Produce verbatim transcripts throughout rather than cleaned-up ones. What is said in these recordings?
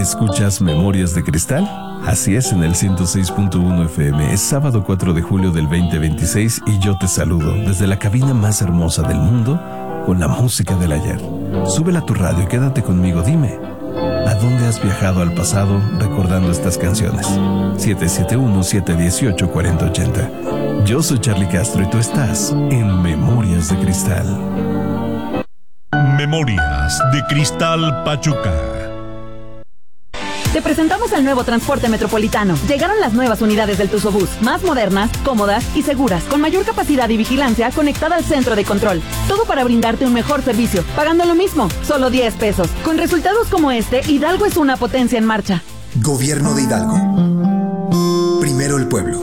¿Escuchas Memorias de Cristal? Así es, en el ciento seis punto uno F M. Es sábado cuatro de julio del veinte veintiséis y yo te saludo desde la cabina más hermosa del mundo con la música del ayer. Súbela a tu radio y quédate conmigo. Dime, ¿a dónde has viajado al pasado recordando estas canciones? siete siete uno, siete uno ocho, cuatro cero ocho cero. Yo soy Charlie Castro y tú estás en Memorias de Cristal. Memorias de Cristal Pachuca. Te presentamos el nuevo transporte metropolitano. Llegaron las nuevas unidades del Tuzobús, más modernas, cómodas y seguras, con mayor capacidad y vigilancia conectada al centro de control. Todo para brindarte un mejor servicio, pagando lo mismo, solo diez pesos. Con resultados como este, Hidalgo es una potencia en marcha. Gobierno de Hidalgo. Primero el pueblo.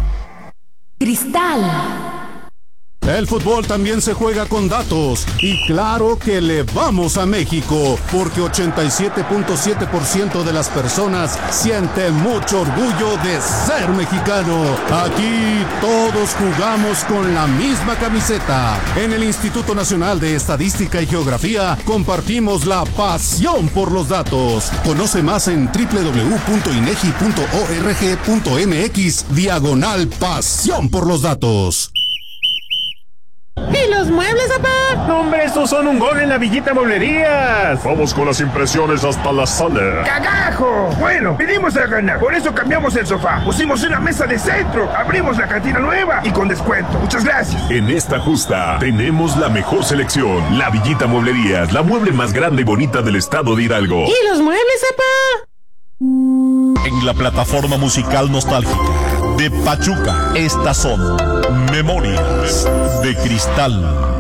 Cristal. El fútbol también se juega con datos y claro que le vamos a México porque ochenta y siete punto siete por ciento de las personas sienten mucho orgullo de ser mexicano. Aquí todos jugamos con la misma camiseta. En el Instituto Nacional de Estadística y Geografía compartimos la pasión por los datos. Conoce más en doble u doble u doble u punto inegi punto org punto mx diagonal pasión por los datos. ¿Y los muebles, papá? ¡Hombre, estos son un gol en la Villita Mueblerías! Vamos con las impresiones hasta la sala. ¡Cagajo! Bueno, vinimos a ganar, por eso cambiamos el sofá. Pusimos una mesa de centro, abrimos la cantina nueva y con descuento. Muchas gracias. En esta justa tenemos la mejor selección. La Villita Mueblerías, la mueble más grande y bonita del estado de Hidalgo. ¿Y los muebles, papá? En la plataforma musical nostálgica de Pachuca, estas son Memorias de Cristal.